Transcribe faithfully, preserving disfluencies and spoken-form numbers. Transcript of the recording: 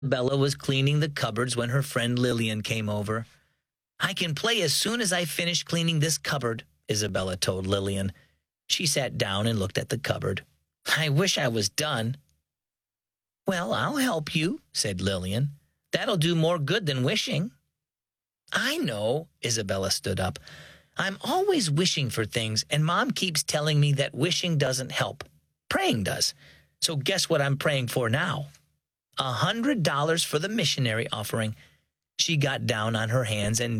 Bella was cleaning the cupboards when her friend Lillian came over. "I can play as soon as I finish cleaning this cupboard," Isabella told Lillian. She sat down and looked at the cupboard. "I wish I was done." "Well, I'll help you," said Lillian. "That'll do more good than wishing." "I know," Isabella stood up. "I'm always wishing for things, and Mom keeps telling me that wishing doesn't help. Praying does. So guess what I'm praying for now? A hundred dollars for the missionary offering." She got down on her hands and